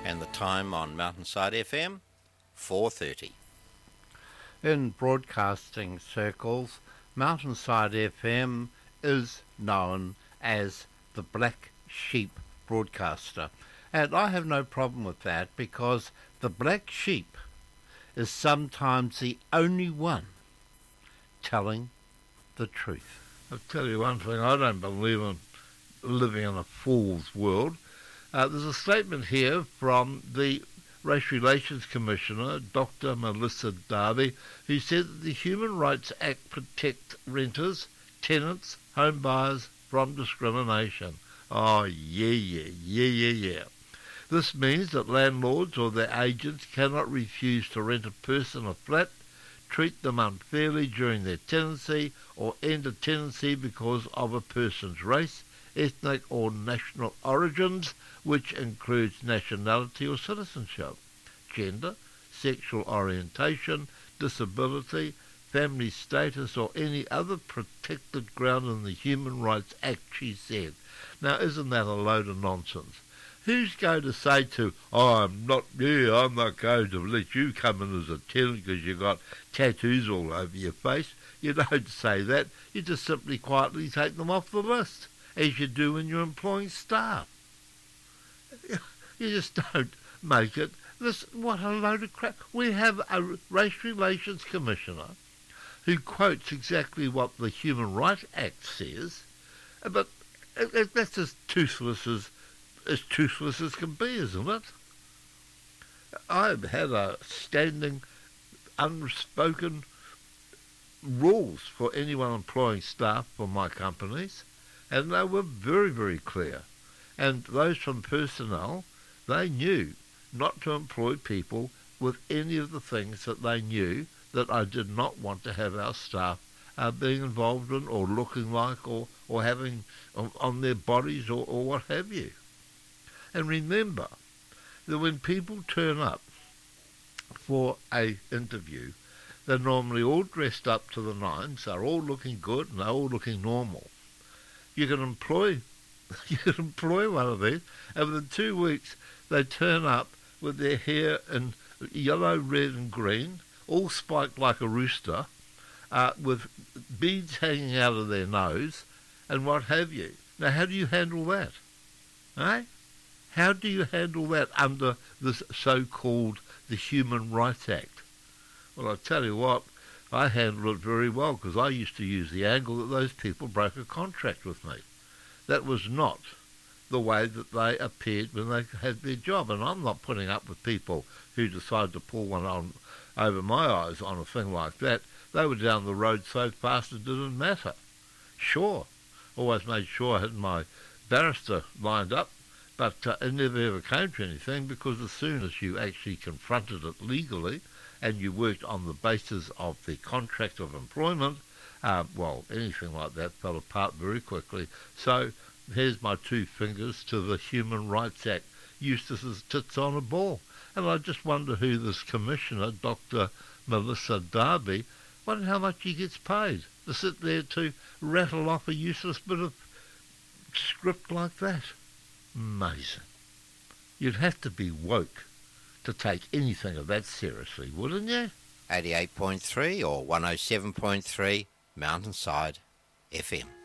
And the time on Mountainside FM, 4:30. In broadcasting circles, Mountainside FM is known as the Black Sheep broadcaster. And I have no problem with that because the black sheep is sometimes the only one telling the truth. I'll tell you one thing, I don't believe in living in a fool's world. There's a statement here from the Race Relations Commissioner, Dr. Melissa Darby, who said that the Human Rights Act protects renters, tenants, home buyers from discrimination. Oh, yeah. This means that landlords or their agents cannot refuse to rent a person a flat, treat them unfairly during their tenancy, or end a tenancy because of a person's race, ethnic or national origins, which includes nationality or citizenship, gender, sexual orientation, disability, family status, or any other protected ground in the Human Rights Act, she said. Now, isn't that a load of nonsense? Who's going to say I'm not going to let you come in as a tenant because you've got tattoos all over your face? You don't say that. You just simply quietly take them off the list, as you do when you're employing staff. You just don't make it. What a load of crap. We have a Race Relations Commissioner who quotes exactly what the Human Rights Act says, but that's as toothless as can be, isn't it? I've had a standing, unspoken rules for anyone employing staff for my companies, and they were very, very clear. And those from personnel, they knew not to employ people with any of the things that they knew that I did not want to have our staff being involved in or looking like or having on their bodies or what have you. And remember that when people turn up for an interview, they're normally all dressed up to the nines, they're all looking good and they're all looking normal. You can employ one of these, and within 2 weeks they turn up with their hair in yellow, red and green, all spiked like a rooster, with beads hanging out of their nose and what have you. Now, how do you handle that? Eh? How do you handle that under this so-called the Human Rights Act? Well, I tell you what, I handled it very well because I used to use the angle that those people broke a contract with me. That was not the way that they appeared when they had their job. And I'm not putting up with people who decide to pull one on over my eyes on a thing like that. They were down the road so fast it didn't matter. Sure, always made sure I had my barrister lined up, but it never ever came to anything because as soon as you actually confronted it legally and you worked on the basis of the contract of employment, anything like that fell apart very quickly. So here's my 2 fingers to the Human Rights Act, Eustace's tits on a ball. And I just wonder who this commissioner, Dr. Melissa Darby, wonder how much he gets paid to sit there to rattle off a useless bit of script like that. Amazing. You'd have to be woke to take anything of that seriously, wouldn't you? 88.3 or 107.3 Mountainside FM.